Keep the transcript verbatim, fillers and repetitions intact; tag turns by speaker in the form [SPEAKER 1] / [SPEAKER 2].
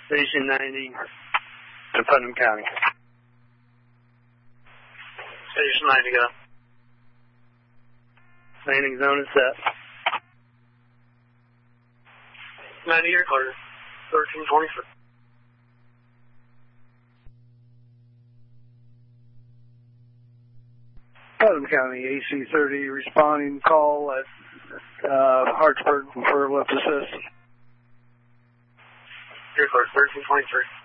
[SPEAKER 1] Station ninety in Putnam County.
[SPEAKER 2] Station ninety, go.
[SPEAKER 1] Landing zone is set.
[SPEAKER 2] ninety, you're clear. thirteen twenty-three.
[SPEAKER 1] Putnam County, A C thirty, responding call at uh, Hartsburg for lift assist.
[SPEAKER 2] You're clear, thirteen twenty-three.